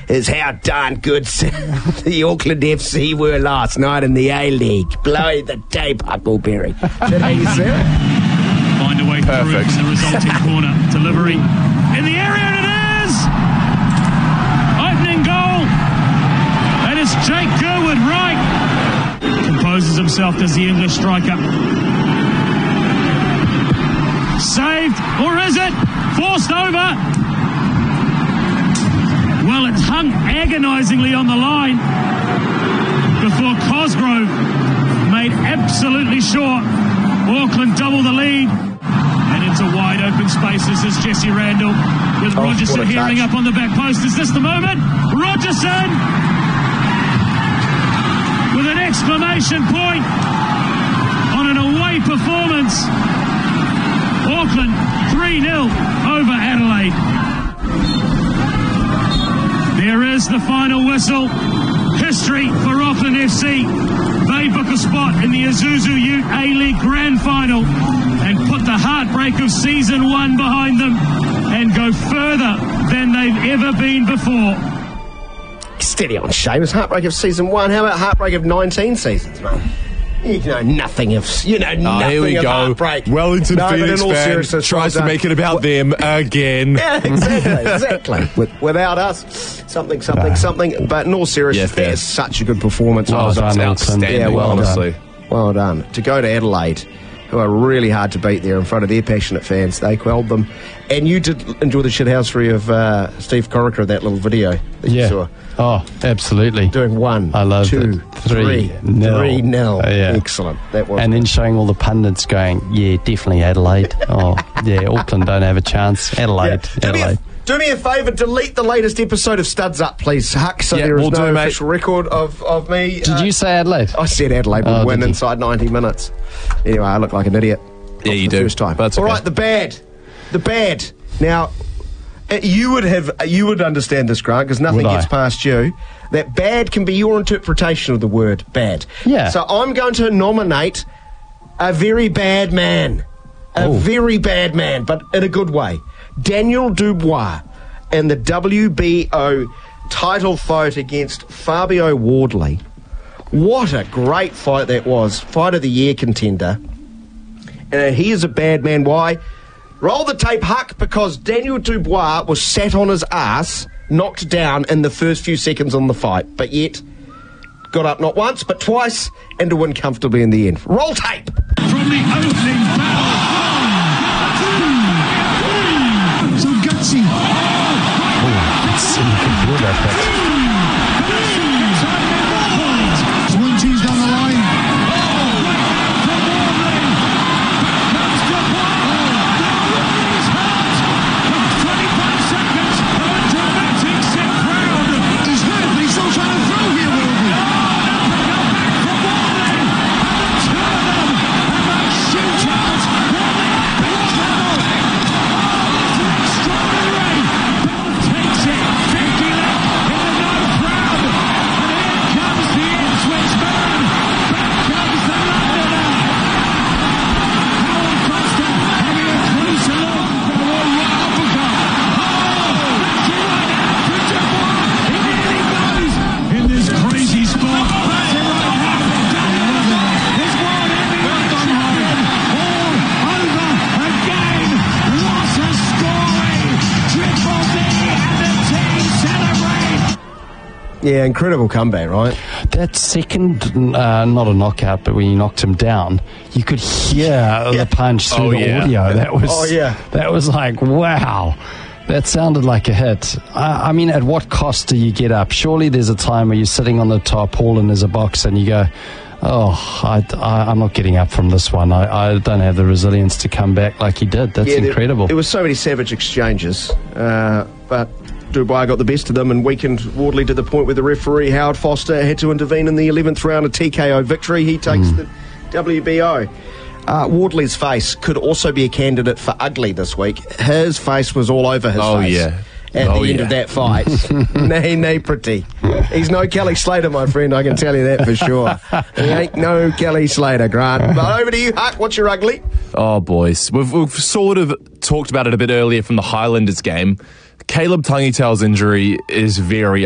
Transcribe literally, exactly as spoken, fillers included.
is how darn good the Auckland F C were last night in the A-League. Blow the tape, Huckleberry. Is that how you say it? Find a way Perfect. through in the resulting corner. Delivery in the area, and it is! Opening goal. And it's Jake Gerwood Wright. Composes himself as the English striker. Saved, or is it? Forced over. Well, it's hung agonisingly on the line before Cosgrove made absolutely sure Auckland double the lead. And into wide open spaces is Jesse Randall with Oh, Rogerson what a hearing touch. up on the back post. Is this the moment? Rogerson with an exclamation point on an away performance. Auckland three nil over Adelaide. There is the final whistle. History for Auckland F C. They book a spot in the Isuzu Ute A-League Grand Final and put the heartbreak of season one behind them and go further than they've ever been before. Steady on, Seamus. Heartbreak of season one. How about heartbreak of nineteen seasons, mate? You know nothing of you know Oh, nothing here we of go. heartbreak. Wellington no, but Phoenix in all fan seriousness, tries well to make it about them again. Yeah, exactly, exactly. With, without us, something, something, No. something. But in all seriousness, Yeah, fair. that's such a good performance. Well done, Auckland. Outstanding, Yeah, well honestly. Well done. To go to Adelaide, who are really hard to beat there in front of their passionate fans, they quelled them. And you did enjoy the shithousery of uh, Steve Corica, that little video that you Yeah. saw. Oh, absolutely. Doing one, I loved two, it. Three three, nil. three nil. Uh, yeah. Excellent. That was And then showing all the pundits going, yeah, definitely Adelaide. Oh, yeah, Auckland don't have a chance. Adelaide, Yeah. Do, me a, Adelaide. do me a favour, delete the latest episode of Studs Up, please, Huck, so Yeah, there is we'll no do, mate. official record of, of me. Did uh, you say Adelaide? I said Adelaide would Oh, win did you? inside ninety minutes. Anyway, I look like an idiot. Yeah, Not you for the do. First time. But that's All okay. right, the bad. The bad. Now, uh, you would have, uh, you would understand this, Grant, because nothing Would I? gets past you. That bad can be your interpretation of the word bad. Yeah. So I'm going to nominate a very bad man. A Oh. very bad man, but in a good way. Daniel Dubois and the W B O title fight against Fabio Wardley. What a great fight that was. Fight of the year contender. And he is a bad man. Why? Roll the tape, Huck, because Daniel Dubois was sat on his ass, knocked down in the first few seconds on the fight, but yet got up not once, but twice, and to win comfortably in the end. Roll tape! From the opening bell. So gutsy. One two's down the line. twenty-five seconds of a dramatic set round. He's hurt, but he's still trying to throw here, Willoughby. From Wardley. And the two of them have a shootout. Big trouble. Oh, it's extraordinary. Bell takes it. fifty left in the no crowd. And here comes the Ipswich man. Back comes the Londoner. Howard Foster having a closer look. Oh, right uppercut. Oh, back in right now for Dubois. He nearly goes in this crazy spot. That's it right now. There's one everyone done all over again. What a scoring. Triple D and the team celebrate. Yeah, incredible comeback, right? That second, uh, not a knockout, but when you knocked him down, you could hear the punch through Oh, the yeah. audio. That was, Oh, yeah. that was like, wow. That sounded like a hit. I, I mean, at what cost do you get up? Surely there's a time where you're sitting on the tarpaulin as a box and you go, oh, I, I, I'm not getting up from this one. I, I don't have the resilience to come back like he did. That's Yeah, there- incredible. There was so many savage exchanges, uh, but Dubois got the best of them and weakened Wardley to the point where the referee, Howard Foster, had to intervene in the eleventh round, a T K O victory. He takes the W B O. Uh, Wardley's face could also be a candidate for ugly this week. His face was all over his Oh, face. yeah. At Oh, the end yeah. of that fight. nay, nay, pretty. He's no Kelly Slater, my friend, I can tell you that for sure. He ain't no Kelly Slater, Grant. But over to you, Huck. What's your ugly? Oh, boys. We've, we've sort of talked about it a bit earlier from the Highlanders game. Caleb Tangitao's injury is very